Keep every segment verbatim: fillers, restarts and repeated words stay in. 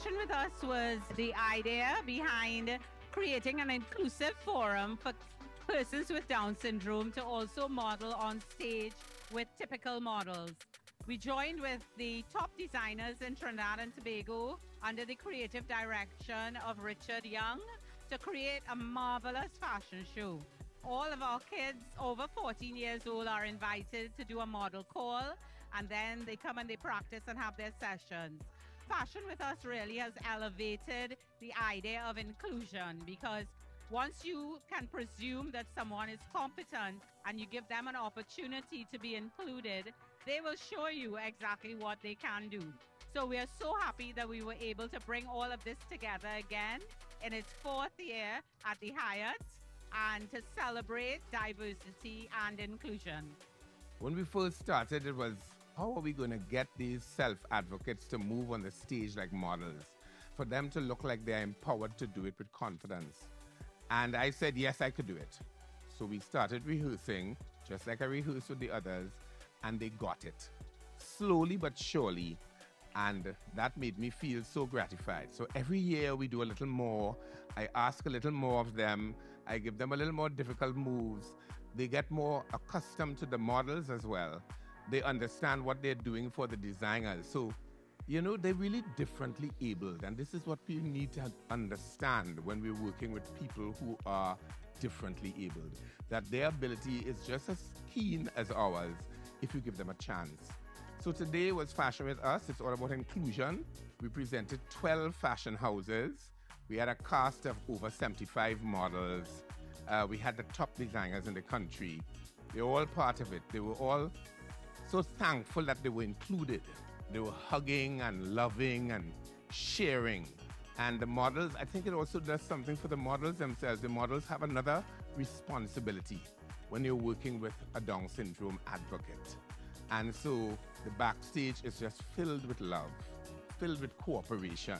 Fashion with Us was the idea behind creating an inclusive forum for persons with Down syndrome to also model on stage with typical models. We joined with the top designers in Trinidad and Tobago under the creative direction of Richard Young to create a marvelous fashion show. All of our kids over fourteen years old are invited to do a model call, and then they come and they practice and have their sessions. Fashion with Us really has elevated the idea of inclusion, because once you can presume that someone is competent and you give them an opportunity to be included, they will show you exactly what they can do. So we are so happy that we were able to bring all of this together again in its fourth year at the Hyatt, and to celebrate diversity and inclusion. When we first started, it was, how are we going to get these self-advocates to move on the stage like models, for them to look like they're empowered to do it with confidence? And I said, yes, I could do it. So we started rehearsing, just like I rehearsed with the others, and they got it. Slowly but surely. And that made me feel so gratified. So every year we do a little more. I ask a little more of them. I give them a little more difficult moves. They get more accustomed to the models as well. They understand what they're doing for the designers. So, you know, they're really differently abled. And this is what we need to understand when we're working with people who are differently abled, that their ability is just as keen as ours if you give them a chance. So today was Fashion with Us. It's all about inclusion. We presented twelve fashion houses. We had a cast of over seventy-five models. Uh, we had the top designers in the country. They were all part of it. They were all so thankful that they were included. They were hugging and loving and sharing. And the models, I think it also does something for the models themselves. The models have another responsibility when you're working with a Down syndrome advocate. And so the backstage is just filled with love, filled with cooperation.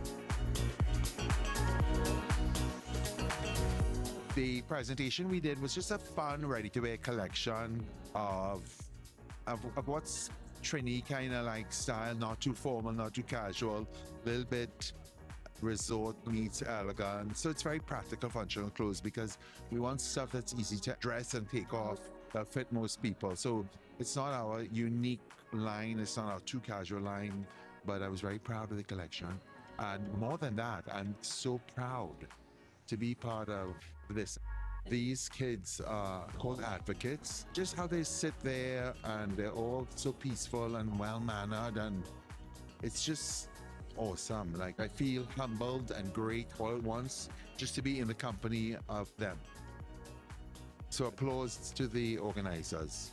The presentation we did was just a fun, ready-to-wear collection of, of, of what's Trini kind of like style, not too formal, not too casual, a little bit resort meets elegant. So it's very practical, functional clothes, because we want stuff that's easy to dress and take off, that fit most people. So it's not our unique line, it's not our too casual line, but I was very proud of the collection. And more than that, I'm so proud to be part of this. These kids are called advocates. Just how they sit there and they're all so peaceful and well-mannered, and it's just awesome. Like, I feel humbled and great all at once just to be in the company of them. So applause to the organizers.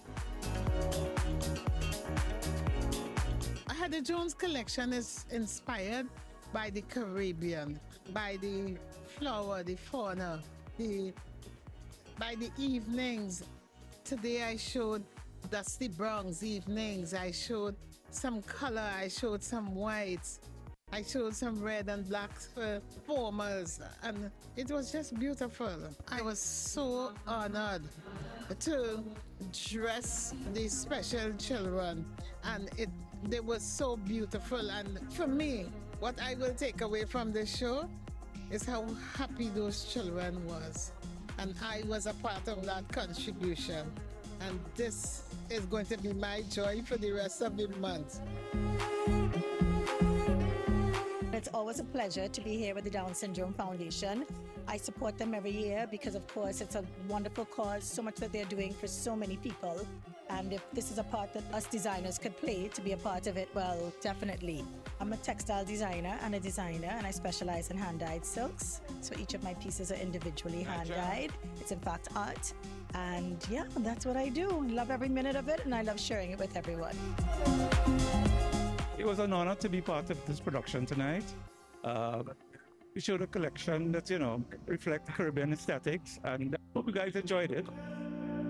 Heather Jones collection is inspired by the Caribbean, by the flora, the fauna, the by the evenings. Today I showed Dusty Brown's evenings. I showed some color, I showed some whites. I showed some red and black for formals, and it was just beautiful. I was so honored to dress these special children, and it they were so beautiful. And for me, what I will take away from the show is how happy those children was. And I was a part of that contribution. And this is going to be my joy for the rest of the month. It's always a pleasure to be here with the Down Syndrome Foundation. I support them every year because, of course, it's a wonderful cause, so much that they're doing for so many people. And if this is a part that us designers could play to be a part of it, well, definitely. I'm a textile designer and a designer, and I specialize in hand-dyed silks. So each of my pieces are individually hand-dyed. It's in fact art. And yeah, that's what I do. Love every minute of it, and I love sharing it with everyone. It was an honor to be part of this production tonight. Uh, we showed a collection that, you know, reflect Caribbean aesthetics, and I hope you guys enjoyed it.